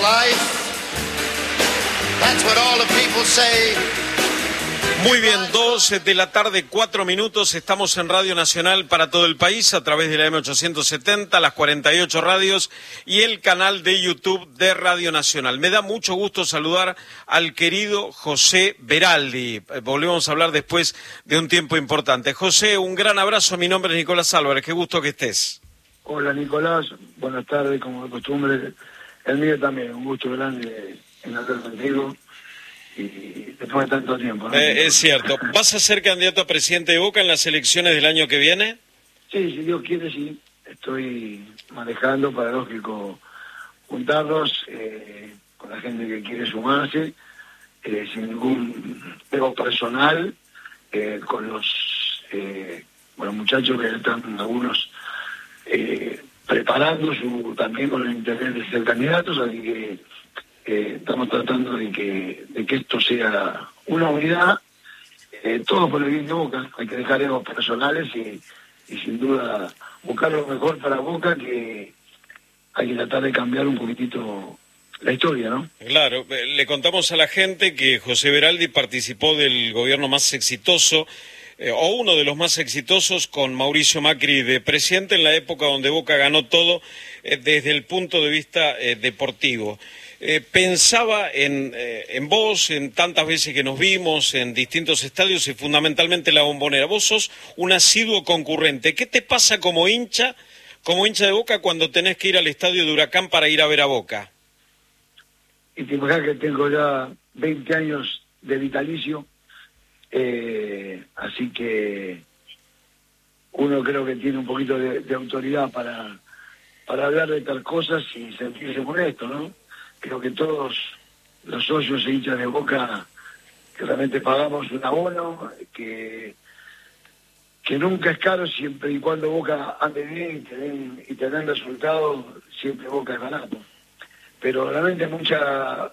life. That's what all the people say. Muy bien, 2 de la tarde, 4 minutos, estamos en Radio Nacional para todo el país a través de la M870, las 48 radios y el canal de YouTube de Radio Nacional. Me da mucho gusto saludar al querido José Beraldi. Volvemos a hablar después de un tiempo importante. José, un gran abrazo, mi nombre es Nicolás Álvarez, qué gusto que estés. Hola Nicolás, buenas tardes, como de costumbre, el mío también, un gusto grande en hablar contigo. Y después de tanto tiempo, ¿no? Es cierto. ¿Vas a ser candidato a presidente de Boca en las elecciones del año que viene? Sí, si Dios quiere, sí. Estoy manejando, paradójico, juntarnos con la gente que quiere sumarse, sin ningún ego personal, con los muchachos que están algunos preparando también con el interés de ser candidatos, así que estamos tratando de que esto sea una unidad, todo por el bien de Boca. Hay que dejar egos personales y sin duda buscar lo mejor para Boca, que hay que tratar de cambiar un poquitito la historia, ¿no? Claro, le contamos a la gente que José Beraldi participó del gobierno más exitoso, o uno de los más exitosos, con Mauricio Macri de presidente en la época donde Boca ganó todo desde el punto de vista deportivo. Pensaba en vos, en tantas veces que nos vimos en distintos estadios y fundamentalmente la Bombonera. Vos sos un asiduo concurrente. ¿Qué te pasa como hincha de Boca cuando tenés que ir al estadio de Huracán para ir a ver a Boca? Y te imaginas que tengo ya 20 años de vitalicio, así que uno creo que tiene un poquito de autoridad para hablar de tal cosas y sentirse molesto, ¿no? Creo que todos los socios e hinchas de Boca que realmente pagamos un abono, que nunca es caro siempre y cuando Boca ande bien y te den resultados, siempre Boca es barato. Pero realmente mucha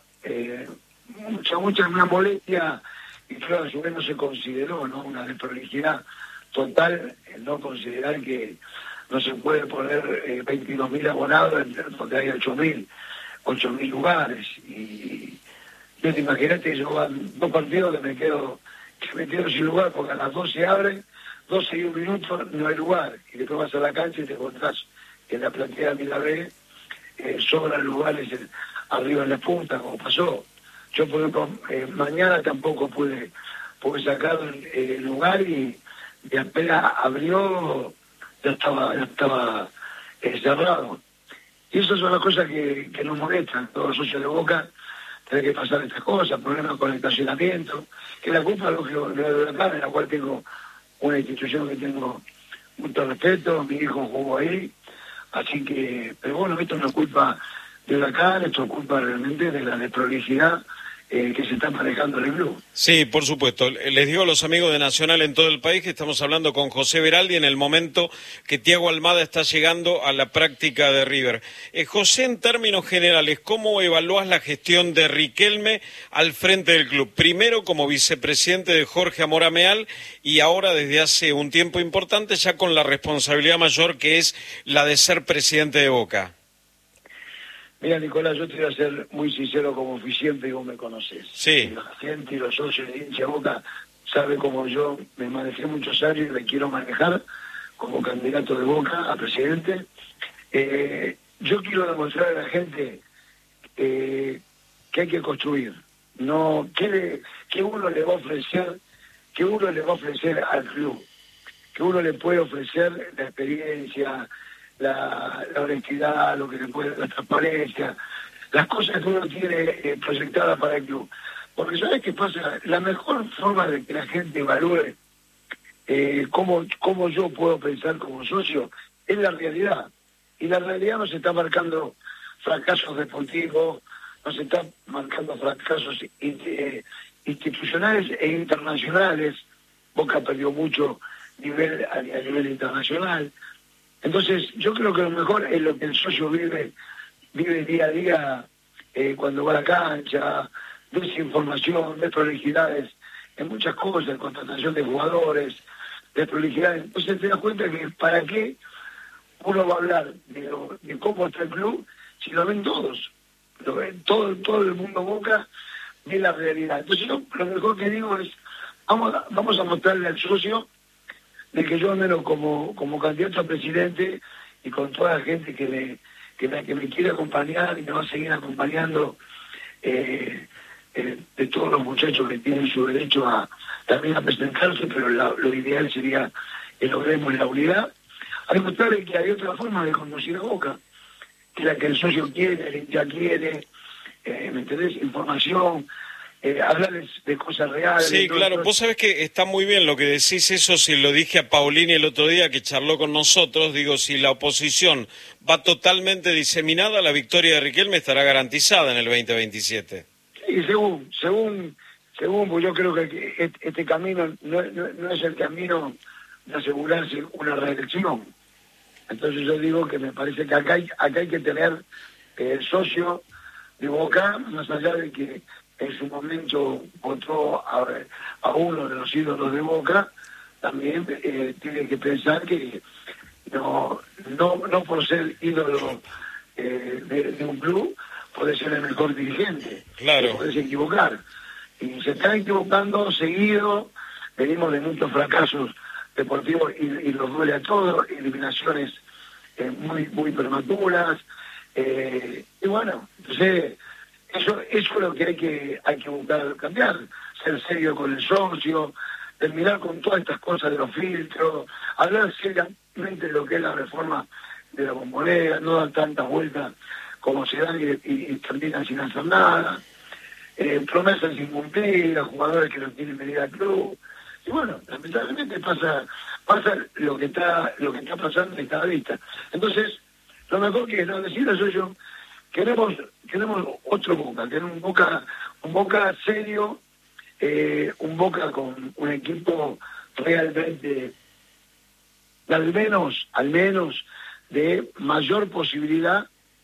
una molestia, y creo que a su vez no se consideró, ¿no? Una desprolijidad total, el no considerar que no se puede poner 22.000 abonados donde hay 8.000 lugares. Y yo te imaginaste, yo van 2 partidos que me quedo sin lugar, porque a las 12 abren, 12 y 1 minuto no hay lugar, y después vas a la cancha y te encontrás en la platea de Milavé sobran lugares arriba en la punta, como pasó. Yo, por ejemplo, mañana tampoco pude sacar el lugar y apenas abrió, ya estaba cerrado. Y esas son las cosas que nos molestan, todos los socios de Boca, tener que pasar estas cosas, problemas con el estacionamiento, que la culpa es lo de Huracán, en la cual tengo una institución que tengo mucho respeto, mi hijo jugó ahí, así que, pero bueno, esto no es culpa de Huracán, esto es culpa realmente de la desprolijidad que se está manejando en el club. Sí, por supuesto. Les digo a los amigos de Nacional en todo el país que estamos hablando con José Beraldi en el momento que Thiago Almada está llegando a la práctica de River. José, en términos generales, ¿cómo evaluás la gestión de Riquelme al frente del club? Primero como vicepresidente de Jorge Amorameal y ahora desde hace un tiempo importante ya con la responsabilidad mayor que es la de ser presidente de Boca. Mira, Nicolás, yo te voy a ser muy sincero como fui siempre y vos me conocés. Sí. Y la gente y los socios de hincha Boca sabe cómo yo me manejé muchos años y me quiero manejar como candidato de Boca a presidente. Yo quiero demostrar a la gente que hay que construir, no que uno le va a ofrecer al club, que uno le puede ofrecer la experiencia, la honestidad, lo que le puede, la transparencia, las cosas que uno tiene proyectadas para el club. Porque ¿sabes qué pasa? La mejor forma de que la gente evalúe cómo yo puedo pensar como socio es la realidad. Y la realidad nos está marcando fracasos deportivos, nos está marcando fracasos institucionales e internacionales. Boca perdió mucho a nivel internacional. Entonces, yo creo que lo mejor es lo que el socio vive día a día cuando va a la cancha, desinformación, desprolijidades en muchas cosas, contratación de jugadores, desprolijidades. Entonces te das cuenta que ¿para qué uno va a hablar de cómo está el club si lo ven todos? todo el mundo Boca ve la realidad. Entonces yo lo mejor que digo es, vamos a mostrarle al socio de que yo al menos como candidato a presidente y con toda la gente que me quiere acompañar y me va a seguir acompañando, de todos los muchachos que tienen su derecho también a presentarse, pero lo ideal sería que logremos la unidad, a demostrarle que hay otra forma de conducir a Boca, que la que el socio quiere, el hincha quiere, ¿me entendés? Información, hablarles de cosas reales. Sí, claro, vos sabés que está muy bien lo que decís, eso se lo dije a Paulini el otro día que charló con nosotros, digo, si la oposición va totalmente diseminada, la victoria de Riquelme estará garantizada en el 2027. Sí, según, pues yo creo que este camino no es el camino de asegurarse una reelección. Entonces yo digo que me parece que acá hay que tener el socio de Boca, más allá de que en su momento votó a uno de los ídolos de Boca, también tiene que pensar que no por ser ídolo de un club puede ser el mejor dirigente. Claro. Puedes equivocar. Y se están equivocando seguido, venimos de muchos fracasos deportivos y los duele a todos, eliminaciones muy prematuras, y bueno, entonces eso es lo que hay que buscar cambiar, ser serio con el socio, terminar con todas estas cosas de los filtros, hablar seriamente de lo que es la reforma de la Bombonera, no dar tantas vueltas como se dan y terminan sin hacer nada, promesas sin cumplir, a jugadores que no tienen medida al club. Y bueno, lamentablemente pasa lo que está pasando en cada vista. Entonces, lo mejor que es no decirle soy yo, queremos otro Boca, queremos un Boca serio, un Boca con un equipo realmente al menos de mayor posibilidad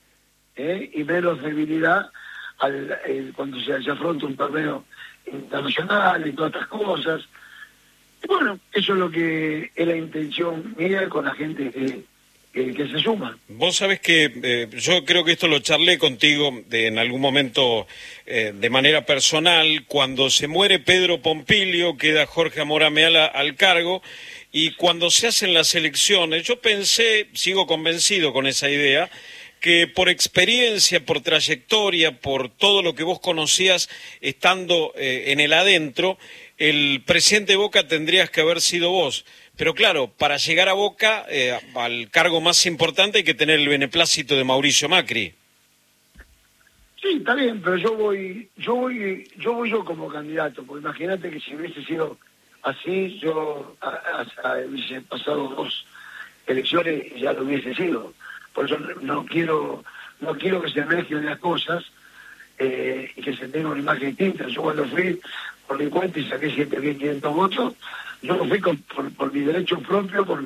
y menos debilidad cuando se afronta un torneo internacional y todas estas cosas. Y bueno, eso es lo que es la intención mía con la gente que se suma. Vos sabés que yo creo que esto lo charlé contigo en algún momento de manera personal. Cuando se muere Pedro Pompilio, queda Jorge Amorameala al cargo, y cuando se hacen las elecciones, yo pensé, sigo convencido con esa idea, que por experiencia, por trayectoria, por todo lo que vos conocías estando en el adentro, el presidente de Boca tendrías que haber sido vos. Pero claro, para llegar a Boca, al cargo más importante, hay que tener el beneplácito de Mauricio Macri. Sí, está bien, pero yo voy como candidato, porque imagínate que si hubiese sido así, yo hubiese pasado 2 elecciones y ya lo hubiese sido. Por eso no quiero que se mezclen las cosas y que se tenga una imagen distinta. Yo cuando fui por mi cuenta y saqué 7.500 votos, yo lo fui por mi derecho propio, por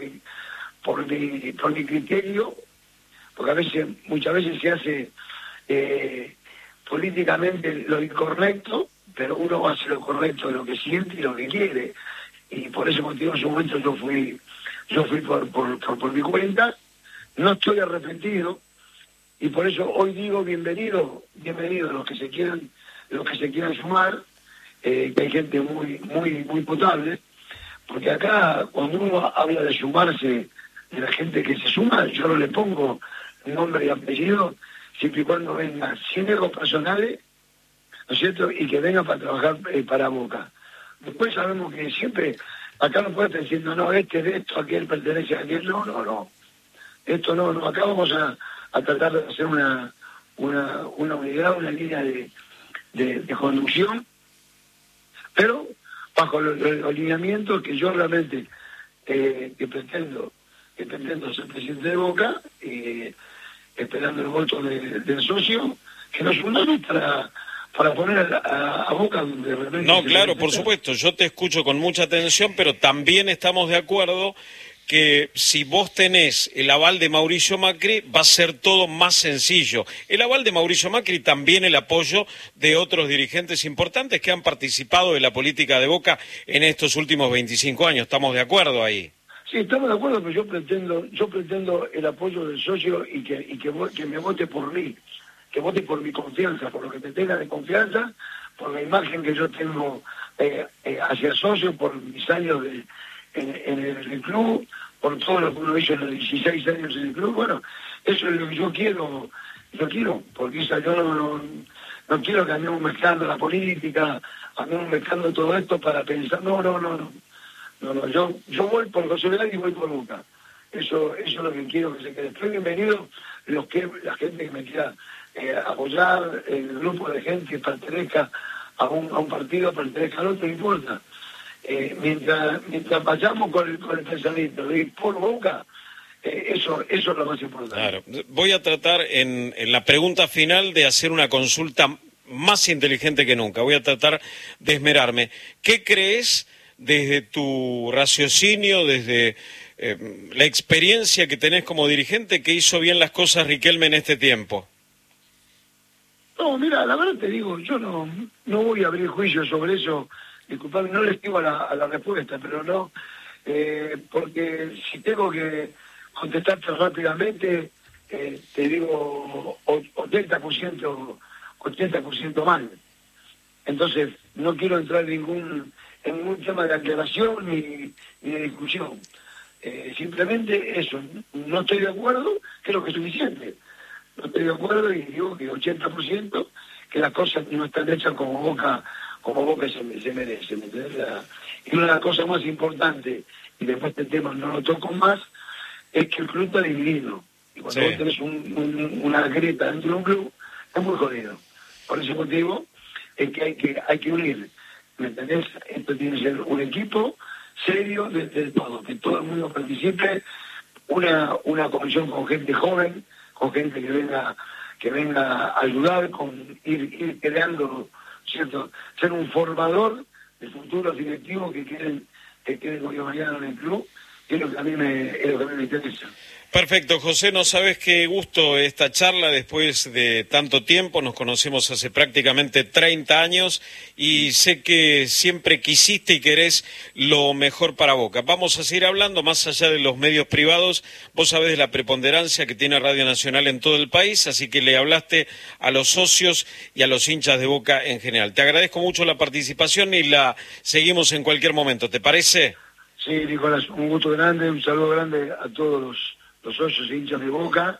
mi criterio, porque muchas veces se hace políticamente lo incorrecto, pero uno va a hacer lo correcto de lo que siente y lo que quiere. Y por ese motivo en su momento yo fui por mi cuenta. No estoy arrepentido y por eso hoy digo bienvenido los que se quieran sumar, que hay gente muy potable, porque acá cuando uno habla de sumarse, de la gente que se suma, yo no le pongo nombre y apellido, siempre y cuando venga sin egos personales, ¿no es cierto?, y que venga para trabajar para Boca. Después sabemos que siempre, acá no puede estar diciendo, no, este de esto, aquel pertenece a aquel, no. Esto no, acá vamos a tratar de hacer una unidad, una línea de conducción, pero bajo los lineamientos que yo realmente que pretendo ser presidente de Boca, esperando el voto del socio, que nos unamos para poner a Boca donde realmente... No, claro, por supuesto, yo te escucho con mucha atención, pero también estamos de acuerdo que si vos tenés el aval de Mauricio Macri, va a ser todo más sencillo. El aval de Mauricio Macri, también el apoyo de otros dirigentes importantes que han participado de la política de Boca en estos últimos 25 años. ¿Estamos de acuerdo ahí? Sí, estamos de acuerdo, pero yo pretendo el apoyo del socio y que me vote por mí. que vote por mi confianza, por lo que me tenga de confianza, por la imagen que yo tengo hacia socio, por mis años en el club, por todo lo que uno hizo en los 16 años en el club. Bueno, eso es lo que yo quiero, porque yo no quiero que andemos mezclando la política, andemos mezclando todo esto para pensar, no, yo voy por José Veral y voy por Boca. Eso es lo que quiero que se quede. Estoy bienvenido la gente que me quiera apoyar, el grupo de gente que pertenezca a un partido, pertenezca al otro, no importa. Mientras vayamos con el pensamiento de ir por Boca, eso es lo más importante. Claro. Voy a tratar en la pregunta final de hacer una consulta más inteligente que nunca. Voy a tratar de esmerarme. ¿Qué crees desde tu raciocinio, desde la experiencia que tenés como dirigente, que hizo bien las cosas Riquelme en este tiempo? No, mira, la verdad te digo, yo no voy a abrir juicio sobre eso. Disculpame, no les digo a la respuesta, pero no, porque si tengo que contestarte rápidamente, te digo 80% mal. Entonces, no quiero entrar en ningún tema de aclaración ni de discusión. Simplemente eso, no estoy de acuerdo, creo que es suficiente. No estoy de acuerdo y digo que 80% que las cosas no están hechas como Boca se merece, ¿me entiendes? Y una de las cosas más importantes, y después este tema no lo toco más, es que el club está dividido. Y cuando vos tenés una grieta dentro de un club, es muy jodido. Por ese motivo es que hay que unir, ¿me entendés? Esto tiene que ser un equipo serio de todo, que todo el mundo participe, una comisión con gente joven, con gente que venga a ayudar, con ir creando, ¿cierto? Ser un formador de futuros directivos que quieren mañana en el club, que es lo que a mí me interesa. Perfecto, José, no sabes qué gusto esta charla después de tanto tiempo. Nos conocemos hace prácticamente 30 años y sé que siempre quisiste y querés lo mejor para Boca. Vamos a seguir hablando más allá de los medios privados. Vos sabés de la preponderancia que tiene Radio Nacional en todo el país, así que le hablaste a los socios y a los hinchas de Boca en general. Te agradezco mucho la participación y la seguimos en cualquier momento, ¿te parece? Sí, Nicolás, un gusto grande, un saludo grande a todos los socios e hinchas de Boca,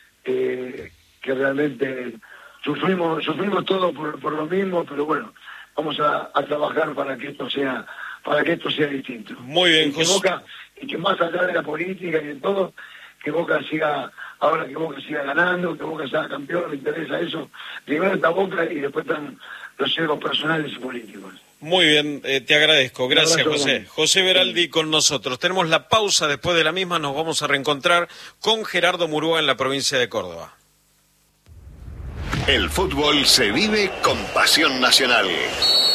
que realmente sufrimos todos por lo mismo, pero bueno, vamos a trabajar para que esto sea distinto. Muy bien, José. Y que más allá de la política y de todo, que Boca siga ganando, que Boca sea campeón, me interesa eso. Primero está Boca y después están los egos personales y políticos. Muy bien, te agradezco. Gracias, José. José Veraldi con nosotros. Tenemos la pausa, después de la misma nos vamos a reencontrar con Gerardo Murúa en la provincia de Córdoba. El fútbol se vive con pasión nacional.